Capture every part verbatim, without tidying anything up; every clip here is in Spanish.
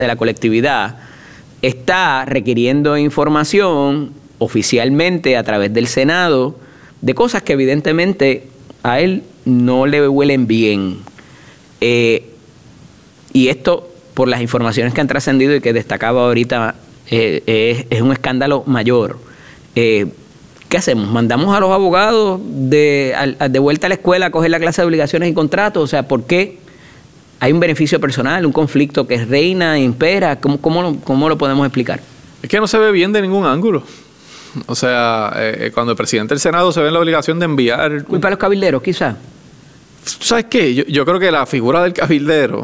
de la colectividad está requiriendo información oficialmente a través del Senado de cosas que evidentemente a él no le huelen bien. Eh, y esto, por las informaciones que han trascendido y que destacaba ahorita, eh, es, es un escándalo mayor. Eh, ¿Qué hacemos? ¿Mandamos a los abogados de, a, de vuelta a la escuela a coger la clase de obligaciones y contratos? O sea, ¿por qué hay un beneficio personal, un conflicto que reina, impera? ¿Cómo, cómo, lo, cómo lo podemos explicar? Es que no se ve bien de ningún ángulo. O sea, eh, cuando el presidente del Senado se ve en la obligación de enviar... ¿Culpa a los cabilderos, quizás? ¿Sabes qué? Yo, yo creo que la figura del cabildero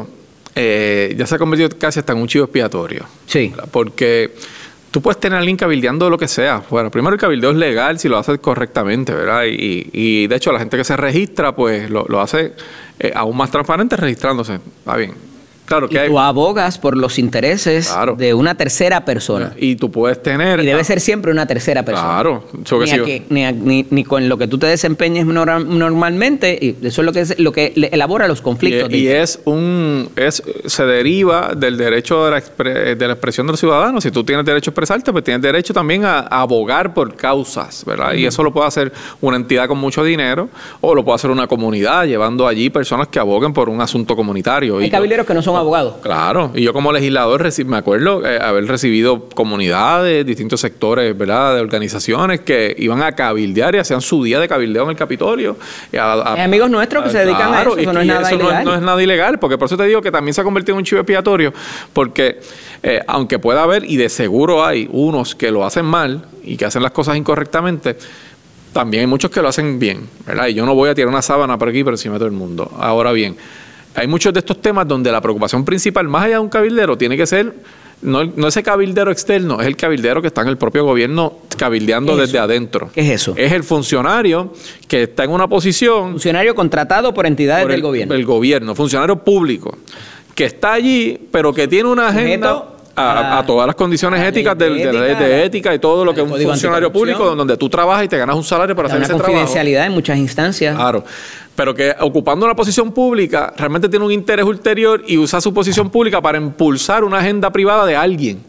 eh, ya se ha convertido casi hasta en un chivo expiatorio. Sí. Porque tú puedes tener a alguien cabildeando de lo que sea. Bueno, primero el cabildeo es legal si lo haces correctamente, ¿verdad? Y, y de hecho la gente que se registra, pues lo, lo hace eh, aún más transparente registrándose. Está bien. Claro que y hay... tú abogas por los intereses claro. de una tercera persona. Y tú puedes tener... Y debe ser siempre una tercera persona. Claro. Eso ni, que sí. que, ni, a, ni, ni con lo que tú te desempeñes normalmente, y eso es lo que, es, lo que elabora los conflictos. Y, y es un... es se deriva del derecho de la, expre, de la expresión de los ciudadanos. Si tú tienes derecho a expresarte, pues tienes derecho también a, a abogar por causas, ¿verdad? Uh-huh. Y eso lo puede hacer una entidad con mucho dinero o lo puede hacer una comunidad, llevando allí personas que aboguen por un asunto comunitario. Hay y cabilderos que no son abogados. Claro, y yo como legislador me acuerdo eh, haber recibido comunidades, distintos sectores, ¿verdad?, de organizaciones que iban a cabildear y hacían su día de cabildeo en el Capitolio. A, a, Hay amigos nuestros que a, se dedican claro, a eso, eso no es nada eso ilegal. No, no es nada ilegal, porque por eso te digo que también se ha convertido en un chivo expiatorio, porque eh, aunque pueda haber, y de seguro hay unos que lo hacen mal y que hacen las cosas incorrectamente, también hay muchos que lo hacen bien, ¿verdad? Y yo no voy a tirar una sábana por aquí por encima de todo el mundo. Ahora bien, hay muchos de estos temas donde la preocupación principal, más allá de un cabildero, tiene que ser, no, no ese cabildero externo, es el cabildero que está en el propio gobierno cabildeando desde adentro. ¿Qué es eso? Es el funcionario que está en una posición... Funcionario contratado por entidades por el, del gobierno. El gobierno, funcionario público, que está allí, pero que tiene una agenda... A, a todas las condiciones éticas de, de, ética, de, de ética y todo lo que es un funcionario público donde tú trabajas y te ganas un salario para hacer ese trabajo. Una confidencialidad en muchas instancias. Claro, pero que ocupando una posición pública realmente tiene un interés ulterior y usa su posición pública para impulsar una agenda privada de alguien.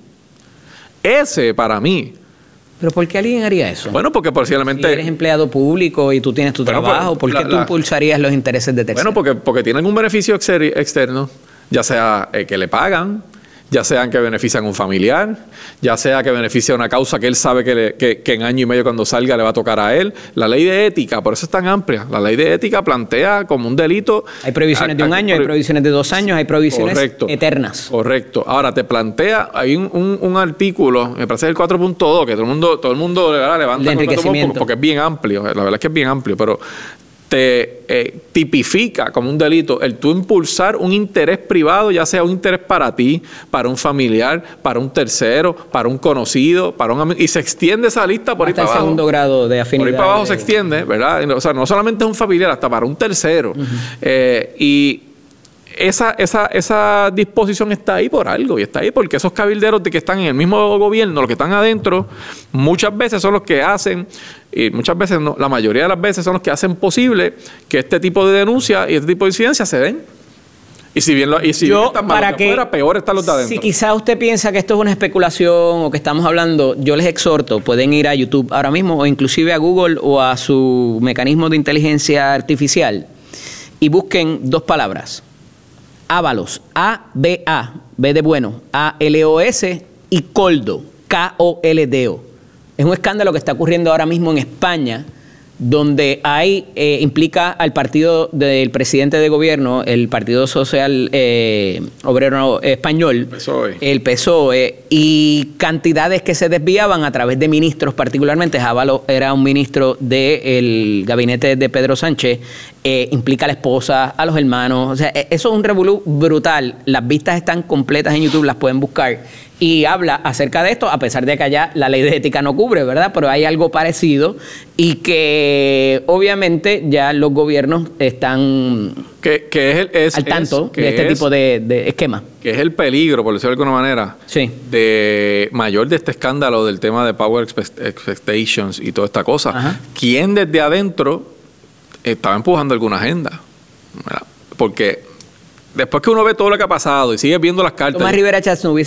Ese, para mí... ¿Pero por qué alguien haría eso? Bueno, porque posiblemente... Si eres empleado público y tú tienes tu bueno, trabajo, ¿por qué la, tú la, impulsarías los intereses de terceros? Bueno, porque, porque tienen un beneficio exter externo, ya sea eh, que le pagan, ya sean que benefician a un familiar, ya sea que beneficia a una causa que él sabe que, le, que, que en año y medio cuando salga le va a tocar a él. La ley de ética, por eso es tan amplia. La ley de ética plantea como un delito... Hay prohibiciones a, de un a, año, hay prohibiciones de dos años, hay prohibiciones correcto, eternas. Correcto. Ahora, te plantea, hay un, un, un artículo, me parece el cuatro punto dos, que todo el mundo, todo el mundo ¿verdad? levanta el enriquecimiento. Porque es bien amplio, la verdad es que es bien amplio, pero... te eh, tipifica como un delito el tú impulsar un interés privado, ya sea un interés para ti, para un familiar, para un tercero, para un conocido, para un amigo, y se extiende esa lista por hasta ahí para abajo. segundo grado de afinidad. Por ahí para abajo de... se extiende, ¿verdad? O sea, no solamente es un familiar, hasta para un tercero. Uh-huh. eh, y Esa, esa, esa disposición está ahí por algo, y está ahí porque esos cabilderos de que están en el mismo gobierno, los que están adentro, muchas veces son los que hacen, y muchas veces no, la mayoría de las veces son los que hacen posible que este tipo de denuncias y este tipo de incidencias se den. Y si bien, lo, y si Yo, bien están malos para de que, afuera, peor están los de adentro. Si quizás usted piensa que esto es una especulación o que estamos hablando, yo les exhorto, pueden ir a YouTube ahora mismo o inclusive a Google o a su mecanismo de inteligencia artificial y busquen dos palabras. Ábalos, A B A, B de bueno, A L O S, y Coldo, K O L D O. Es un escándalo que está ocurriendo ahora mismo en España, donde hay, eh, implica al partido del presidente de gobierno, el Partido Social eh, Obrero Español, P S O E. el P S O E, y cantidades que se desviaban a través de ministros, particularmente Ábalos era un ministro del gabinete de Pedro Sánchez, eh, implica a la esposa, a los hermanos, o sea, eso es un revolú brutal. Las vistas están completas en YouTube, las pueden buscar. Y habla acerca de esto, a pesar de que allá la ley de ética no cubre, ¿verdad? Pero hay algo parecido y que obviamente ya los gobiernos están que, que es el, es, al tanto es, que de este es, tipo de, de esquema. Que es el peligro, por decirlo de alguna manera, sí. de mayor de este escándalo del tema de Power Expectations y toda esta cosa. Ajá. ¿Quién desde adentro estaba empujando alguna agenda? ¿Verdad? Porque después que uno ve todo lo que ha pasado y sigue viendo las cartas. Tomás Rivera Chats no hubiese